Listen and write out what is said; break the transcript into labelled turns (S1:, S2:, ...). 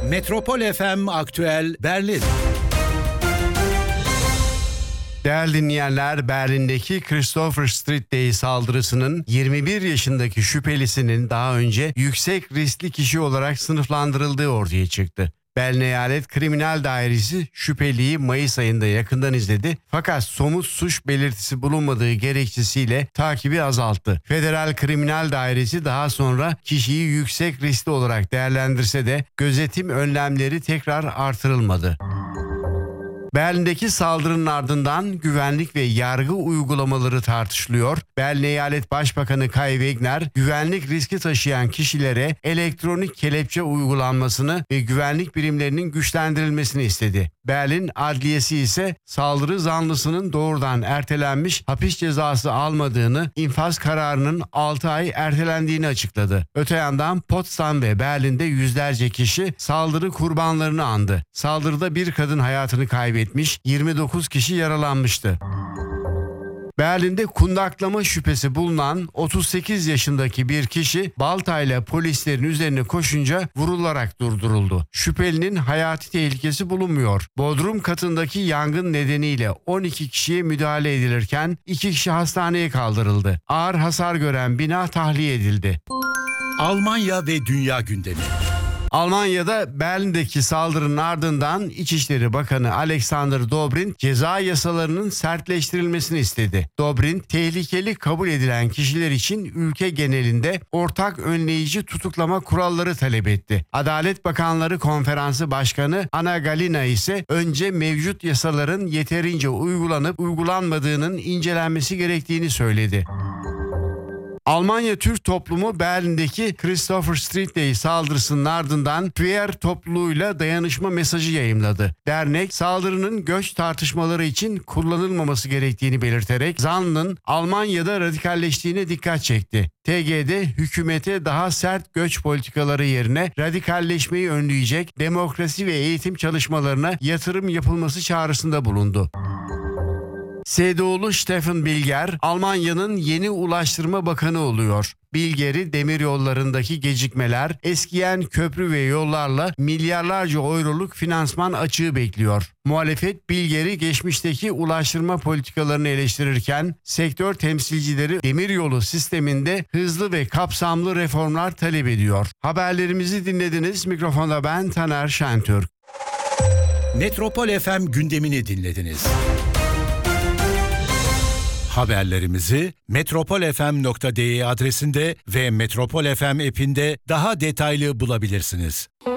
S1: Metropol FM Aktüel Berlin.
S2: Değerli dinleyenler, Berlin'deki Christopher Street Day saldırısının 21 yaşındaki şüphelisinin daha önce yüksek riskli kişi olarak sınıflandırıldığı ortaya çıktı. Berlin Eyalet Kriminal Dairesi şüpheliyi Mayıs ayında yakından izledi fakat somut suç belirtisi bulunmadığı gerekçesiyle takibi azalttı. Federal Kriminal Dairesi daha sonra kişiyi yüksek riskli olarak değerlendirse de gözetim önlemleri tekrar artırılmadı. Berlin'deki saldırının ardından güvenlik ve yargı uygulamaları tartışılıyor. Berlin Eyalet Başbakanı Kai Wegner, güvenlik riski taşıyan kişilere elektronik kelepçe uygulanmasını ve güvenlik birimlerinin güçlendirilmesini istedi. Berlin Adliyesi ise saldırı zanlısının doğrudan ertelenmiş hapis cezası almadığını, infaz kararının 6 ay ertelendiğini açıkladı. Öte yandan Potsdam ve Berlin'de yüzlerce kişi saldırı kurbanlarını andı. Saldırıda bir kadın hayatını kaybetmiş, 29 kişi yaralanmıştı. Berlin'de kundaklama şüphesi bulunan 38 yaşındaki bir kişi baltayla polislerin üzerine koşunca vurularak durduruldu. Şüphelinin hayati tehlikesi bulunmuyor. Bodrum katındaki yangın nedeniyle 12 kişiye müdahale edilirken 2 kişi hastaneye kaldırıldı. Ağır hasar gören bina tahliye edildi.
S1: Almanya ve dünya gündemi.
S2: Almanya'da Berlin'deki saldırının ardından İçişleri Bakanı Alexander Dobrindt ceza yasalarının sertleştirilmesini istedi. Dobrindt, tehlikeli kabul edilen kişiler için ülke genelinde ortak önleyici tutuklama kuralları talep etti. Adalet Bakanları Konferansı Başkanı Anna Galina ise önce mevcut yasaların yeterince uygulanıp uygulanmadığının incelenmesi gerektiğini söyledi. Almanya Türk toplumu Berlin'deki Christopher Street Day saldırısının ardından queer topluluğuyla dayanışma mesajı yayımladı. Dernek, saldırının göç tartışmaları için kullanılmaması gerektiğini belirterek zanlının Almanya'da radikalleştiğine dikkat çekti. TG'de hükümete daha sert göç politikaları yerine radikalleşmeyi önleyecek demokrasi ve eğitim çalışmalarına yatırım yapılması çağrısında bulundu. SDO'lu Stefan Bilger, Almanya'nın yeni Ulaştırma Bakanı oluyor. Bilger'i demiryollarındaki gecikmeler, eskiyen köprü ve yollarla milyarlarca euroluk finansman açığı bekliyor. Muhalefet Bilger'i geçmişteki ulaştırma politikalarını eleştirirken sektör temsilcileri demiryolu sisteminde hızlı ve kapsamlı reformlar talep ediyor. Haberlerimizi dinlediniz. Mikrofonda ben Taner Şentürk.
S1: Metropol FM gündemini dinlediniz. Haberlerimizi metropolfm.de adresinde ve Metropol FM app'inde daha detaylı bulabilirsiniz.